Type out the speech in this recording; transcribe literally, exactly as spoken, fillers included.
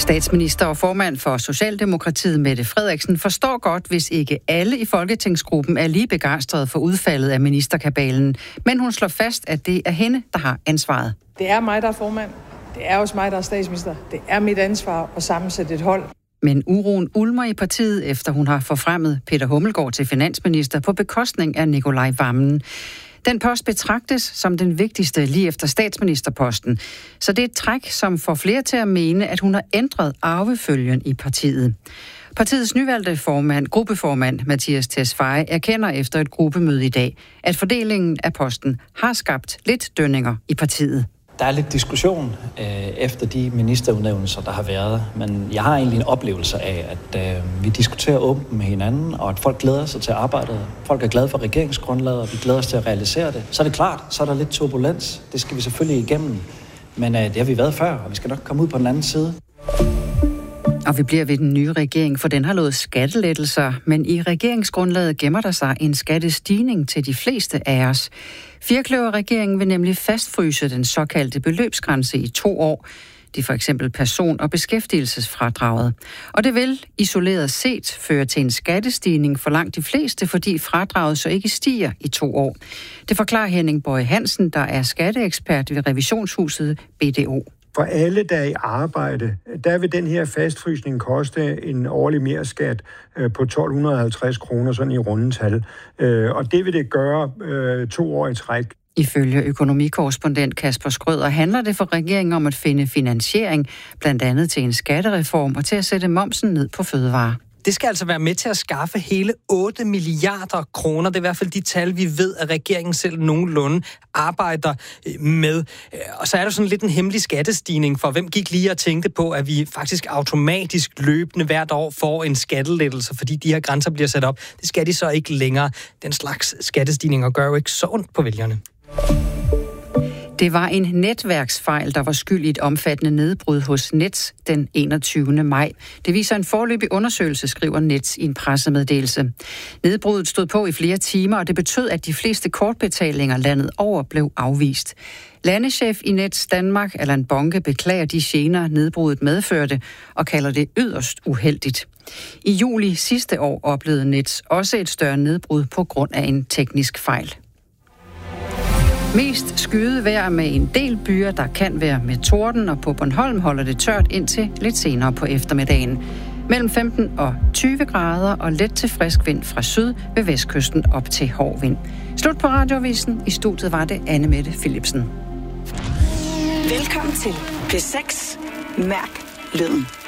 Statsminister og formand for Socialdemokratiet Mette Frederiksen forstår godt, hvis ikke alle i folketingsgruppen er lige begejstrede for udfaldet af ministerkabalen. Men hun slår fast, at det er hende, der har ansvaret. Det er mig, der er formand. Det er også mig, der er statsminister. Det er mit ansvar at sammensætte et hold. Men uroen ulmer i partiet, efter hun har forfremmet Peter Hummelgaard til finansminister på bekostning af Nicolai Wammen. Den post betragtes som den vigtigste lige efter statsministerposten. Så det er et træk, som får flere til at mene, at hun har ændret arvefølgen i partiet. Partiets nyvalgte formand, gruppeformand Mattias Tesfaye erkender efter et gruppemøde i dag, at fordelingen af posten har skabt lidt dønninger i partiet. Der er lidt diskussion øh, efter de ministerudnævnelser, der har været, men jeg har egentlig en oplevelse af, at øh, vi diskuterer åbent med hinanden, og at folk glæder sig til arbejdet. Folk er glade for regeringsgrundlaget, og vi glæder os til at realisere det. Så er det klart, så er der lidt turbulens. Det skal vi selvfølgelig igennem, men øh, det har vi været før, og vi skal nok komme ud på den anden side. Og vi bliver ved den nye regering, for den har lovet skattelettelser, men i regeringsgrundlaget gemmer der sig en skattestigning til de fleste af os. Firkløverregeringen vil nemlig fastfryse den såkaldte beløbsgrænse i to år. Det er for eksempel person- og beskæftigelsesfradraget. Og det vil isoleret set føre til en skattestigning for langt de fleste, fordi fradraget så ikke stiger i to år. Det forklarer Henning Boye Hansen, der er skatteekspert ved revisionshuset B D O. For alle, der er i arbejde, der vil den her fastfrysning koste en årlig merskat på tolv halvtreds kroner, sådan i rundetal. Og det vil det gøre to år i træk. Ifølge økonomikorrespondent Kasper Skrøder handler det for regeringen om at finde finansiering, blandt andet til en skattereform og til at sætte momsen ned på fødevarer. Det skal altså være med til at skaffe hele otte milliarder kroner. Det er i hvert fald de tal, vi ved, at regeringen selv nogenlunde arbejder med. Og så er der sådan lidt en hemmelig skattestigning, for hvem gik lige og tænkte på, at vi faktisk automatisk løbende hvert år får en skattelettelse, fordi de her grænser bliver sat op. Det skal de så ikke længere. Den slags skattestigninger gør jo ikke så ondt på vælgerne. Det var en netværksfejl, der var skyld i et omfattende nedbrud hos Nets den enogtyvende maj. Det viser en foreløbig undersøgelse, skriver Nets i en pressemeddelelse. Nedbruddet stod på i flere timer, og det betød, at de fleste kortbetalinger landet over blev afvist. Landechef i Nets Danmark, Allan Bonke, beklager de gener, nedbruddet medførte, og kalder det yderst uheldigt. I juli sidste år oplevede Nets også et større nedbrud på grund af en teknisk fejl. Mest skyet vejr med en del byer, der kan være med torden, og på Bornholm holder det tørt indtil lidt senere på eftermiddagen. Mellem femten og tyve grader og let til frisk vind fra syd ved vestkysten op til hård vind. Slut på Radioavisen. I studiet var det Anne Mette Philipsen. Velkommen til P seks. Mærk lyden.